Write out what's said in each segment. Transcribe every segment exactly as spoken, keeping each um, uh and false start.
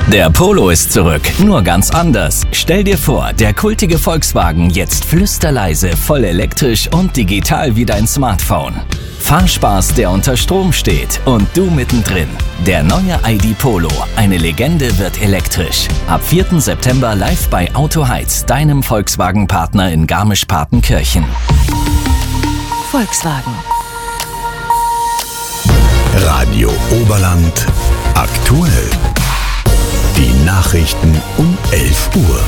Der Polo ist zurück, nur ganz anders. Stell dir vor, der kultige Volkswagen jetzt flüsterleise, voll elektrisch und digital wie dein Smartphone. Fahrspaß, der unter Strom steht und du mittendrin. Der neue I D Polo, eine Legende, wird elektrisch. Ab vierten September live bei Auto Heiz, deinem Volkswagen-Partner in Garmisch-Partenkirchen. Volkswagen. Radio Oberland aktuell. Die Nachrichten um elf Uhr.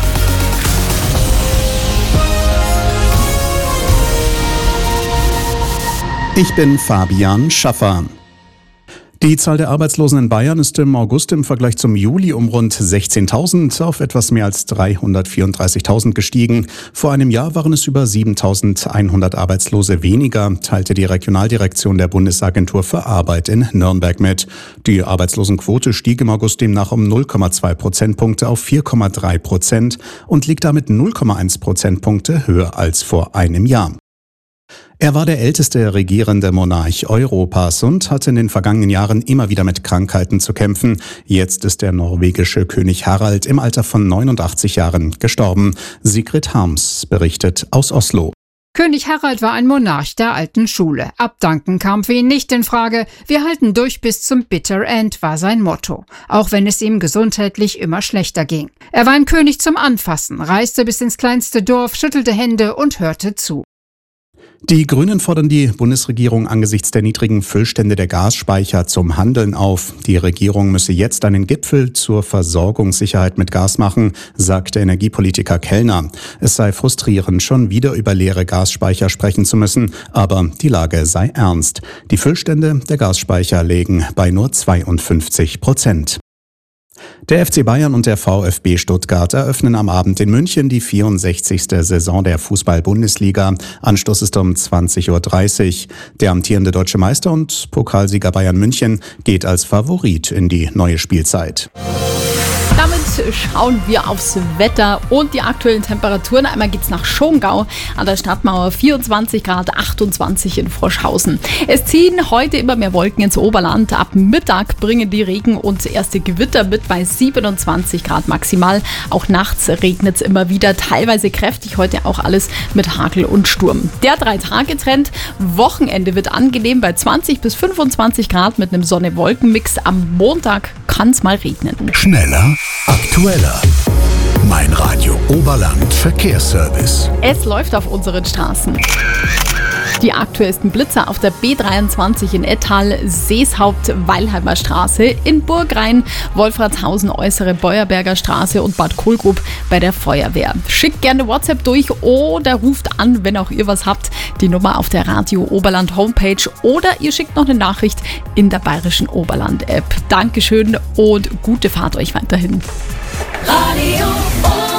Ich bin Fabian Schaffer. Die Zahl der Arbeitslosen in Bayern ist im August im Vergleich zum Juli um rund sechzehntausend auf etwas mehr als dreihundertvierunddreißigtausend gestiegen. Vor einem Jahr waren es über siebentausendeinhundert Arbeitslose weniger, teilte die Regionaldirektion der Bundesagentur für Arbeit in Nürnberg mit. Die Arbeitslosenquote stieg im August demnach um null Komma zwei Prozentpunkte auf vier Komma drei Prozent und liegt damit null Komma eins Prozentpunkte höher als vor einem Jahr. Er war der älteste regierende Monarch Europas und hatte in den vergangenen Jahren immer wieder mit Krankheiten zu kämpfen. Jetzt ist der norwegische König Harald im Alter von neunundachtzig Jahren gestorben. Sigrid Harms berichtet aus Oslo. König Harald war ein Monarch der alten Schule. Abdanken kam für ihn nicht in Frage. Wir halten durch bis zum Bitter End, war sein Motto. Auch wenn es ihm gesundheitlich immer schlechter ging. Er war ein König zum Anfassen, reiste bis ins kleinste Dorf, schüttelte Hände und hörte zu. Die Grünen fordern die Bundesregierung angesichts der niedrigen Füllstände der Gasspeicher zum Handeln auf. Die Regierung müsse jetzt einen Gipfel zur Versorgungssicherheit mit Gas machen, sagte Energiepolitiker Kellner. Es sei frustrierend, schon wieder über leere Gasspeicher sprechen zu müssen, aber die Lage sei ernst. Die Füllstände der Gasspeicher liegen bei nur zweiundfünfzig Prozent. Der F C Bayern und der VfB Stuttgart eröffnen am Abend in München die vierundsechzigste Saison der Fußball-Bundesliga. Anstoß ist um zwanzig Uhr dreißig. Der amtierende deutsche Meister und Pokalsieger Bayern München geht als Favorit in die neue Spielzeit. Damit schauen wir aufs Wetter und die aktuellen Temperaturen. Einmal geht's nach Schongau an der Stadtmauer, vierundzwanzig Grad, achtundzwanzig in Froschhausen. Es ziehen heute immer mehr Wolken ins Oberland. Ab Mittag bringen die Regen und erste Gewitter mit bei siebenundzwanzig Grad maximal. Auch nachts regnet es immer wieder, teilweise kräftig, heute auch alles mit Hagel und Sturm. Der Drei-Tage-Trend, Wochenende wird angenehm bei zwanzig bis fünfundzwanzig Grad mit einem Sonne-Wolken-Mix. Am Montag kann es mal regnen. Schneller, aktueller. Mein Radio Oberland Verkehrsservice. Es läuft auf unseren Straßen. Die aktuellsten Blitzer auf der B dreiundzwanzig in Ettal, Seeshaupt, Weilheimer Straße, in Burgrain, Wolfratshausen, Äußere Beuerberger Straße und Bad Kohlgrub bei der Feuerwehr. Schickt gerne WhatsApp durch oder ruft an, wenn auch ihr was habt. Die Nummer auf der Radio Oberland Homepage oder ihr schickt noch eine Nachricht in der Bayerischen Oberland App. Dankeschön und gute Fahrt euch weiterhin. Radio Oberland.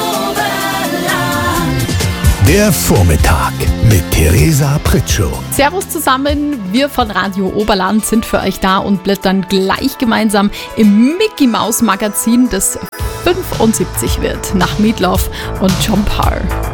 Der Vormittag mit Theresa Pritschow. Servus zusammen, wir von Radio Oberland sind für euch da und blättern gleich gemeinsam im Mickey Maus Magazin, das fünfundsiebzig wird, nach Meatloaf und John Parr.